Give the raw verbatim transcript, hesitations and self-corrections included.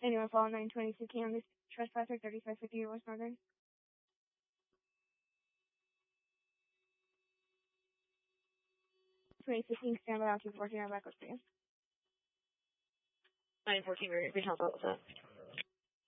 Anyone follow nine twenty-two K on this trespasser, thirty-five fifty West Northern? twenty fifteen, stand by, I'll keep working on back up for you. nine fourteen, reach out, what's that?